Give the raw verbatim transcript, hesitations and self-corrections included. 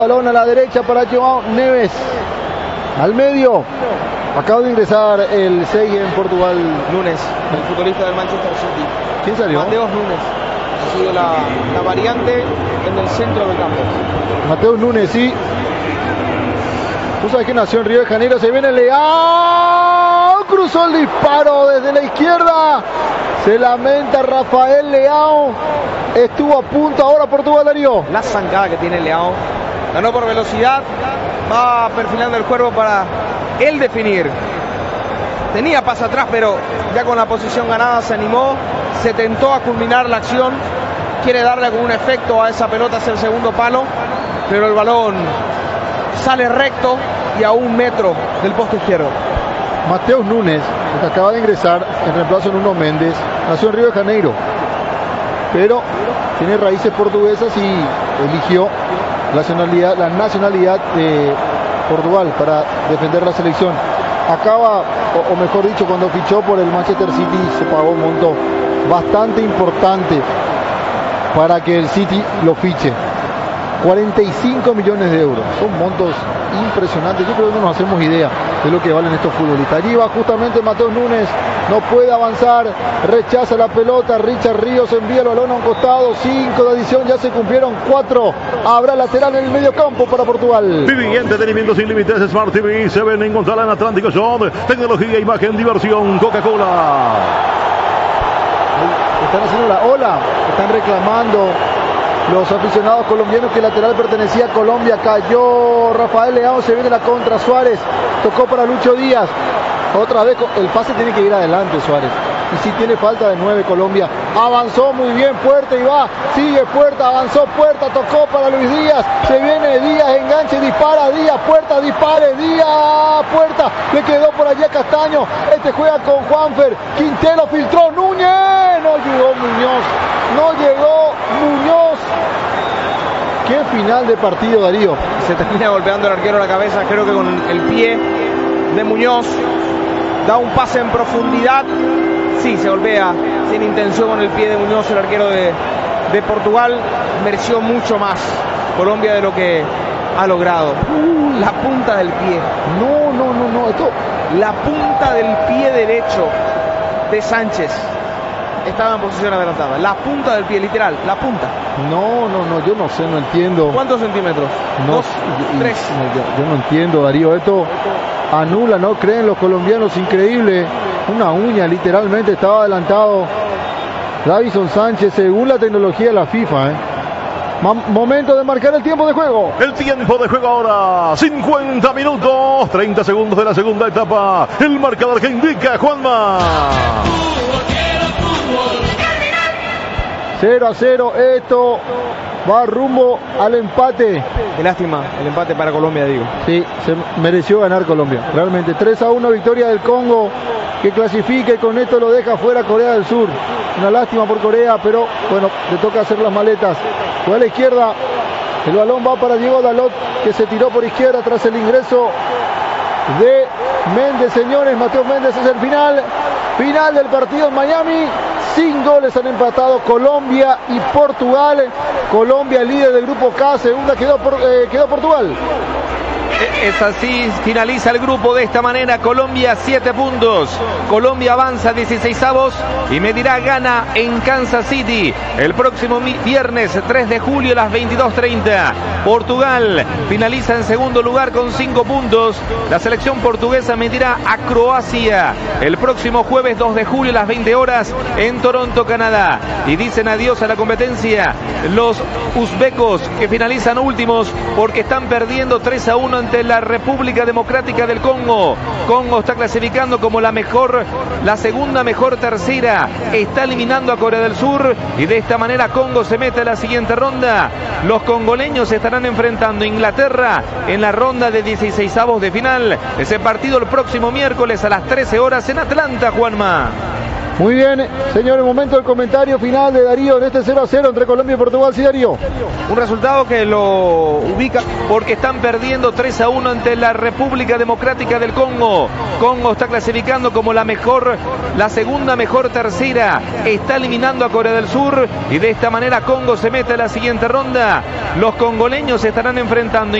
Balón a la derecha para João Neves. Al medio. Acaba de ingresar el seis en Portugal. Nunes, el futbolista del Manchester City. ¿Quién salió? Mateus Nunes. Ha sido la, la variante en el centro del campo. Mateus Nunes, sí. Tú sabes que nació en Río de Janeiro. Se viene Leao. Cruzó el disparo desde la izquierda. Se lamenta Rafael Leao. Estuvo a punto ahora Portugal, Darío. La zancada que tiene Leao. Ganó por velocidad. Va perfilando el cuerpo para él definir. Tenía paso atrás, pero ya con la posición ganada se animó. Se tentó a culminar la acción. Quiere darle algún efecto a esa pelota hacia el segundo palo. Pero el balón sale recto y a un metro del poste izquierdo. Mateus Nunes, que acaba de ingresar en reemplazo de Nuno Méndez, nació en Río de Janeiro, pero tiene raíces portuguesas y eligió la nacionalidad, la nacionalidad de Portugal para defender la selección. Acaba, o, o mejor dicho, cuando fichó por el Manchester City se pagó un monto bastante importante para que el City lo fiche. cuarenta y cinco millones de euros. Son montos impresionantes. Yo creo que no nos hacemos idea de lo que valen estos futbolistas. Allí va justamente Mateus Nunes. No puede avanzar. Rechaza la pelota. Richard Ríos envía el balón a un costado. cinco de adición. Ya se cumplieron cuatro. Habrá lateral en el medio campo para Portugal. Vivi, entretenimiento sin límites. Smart T V. Se ven en Gonzalo en Atlántico Shop. Tecnología, imagen, diversión. Coca-Cola. Están haciendo la ola. Están reclamando los aficionados colombianos que el lateral pertenecía a Colombia. Cayó Rafael Leao, se viene la contra. Suárez tocó para Lucho Díaz. Otra vez el pase tiene que ir adelante Suárez. Y si tiene falta de nueve Colombia. Avanzó muy bien Puerta y va. Sigue Puerta, avanzó Puerta, tocó para Luis Díaz. Se viene Díaz, enganche, dispara Díaz. Puerta, dispare Díaz. Puerta, le quedó por allá Castaño. Este juega con Juanfer. Quintero filtró. Núñez. No llegó Muñoz. No llegó Muñoz. Qué final de partido, Darío. Se termina golpeando el arquero a la cabeza. Creo que con el pie de Muñoz. Da un pase en profundidad. Sí, se golpea sin intención con el pie de Muñoz, el arquero de, de Portugal. Mereció mucho más Colombia de lo que ha logrado. Uh, la punta del pie. No, no, no, no. Esto... La punta del pie derecho de Sánchez estaba en posición adelantada. La punta del pie, literal, la punta. No, no, no, yo no sé, no entiendo. ¿Cuántos centímetros? No, Dos, y, tres. No, yo, yo no entiendo, Darío. Esto anula, ¿no? Creen los colombianos, increíble. Una uña, literalmente, estaba adelantado Davison Sánchez, según la tecnología de la FIFA, ¿eh? Momento de marcar el tiempo de juego. El tiempo de juego ahora, cincuenta minutos, treinta segundos de la segunda etapa. El marcador que indica Juanma. cero a cero, esto va rumbo al empate. Qué lástima el empate para Colombia, digo. Sí, se mereció ganar Colombia. Realmente tres a uno, victoria del Congo, que clasifica y con esto lo deja fuera Corea del Sur. Una lástima por Corea, pero bueno, le toca hacer las maletas. Fue a la izquierda, el balón va para Diego Dalot, que se tiró por izquierda tras el ingreso de Méndez, señores. Mateus Méndez es el final. Final del partido en Miami. Sin goles han empatado Colombia y Portugal. Colombia líder del grupo K, segunda quedó, por, eh, quedó Portugal. Es así, finaliza el grupo de esta manera. Colombia siete puntos. Colombia avanza dieciseisavos y medirá gana en Kansas City el próximo viernes tres de julio a las veintidós treinta. Portugal finaliza en segundo lugar con cinco puntos. La selección portuguesa medirá a Croacia el próximo jueves dos de julio a las veinte horas en Toronto, Canadá. Y dicen adiós a la competencia los uzbecos, que finalizan últimos porque están perdiendo tres a uno ante la República Democrática del Congo. Congo está clasificando como la mejor, la segunda mejor tercera. Está eliminando a Corea del Sur y de esta manera Congo se mete a la siguiente ronda. Los congoleños estarán enfrentando a Inglaterra en la ronda de dieciseisavos de final. Ese partido el próximo miércoles a las trece horas en Atlanta, Juanma. Muy bien, señores, momento del comentario final de Darío en este cero a cero entre Colombia y Portugal. Sí, Darío. Un resultado que lo ubica porque están perdiendo tres a uno ante la República Democrática del Congo. Congo está clasificando como la mejor, la segunda mejor tercera. Está eliminando a Corea del Sur y de esta manera Congo se mete a la siguiente ronda. Los congoleños se estarán enfrentando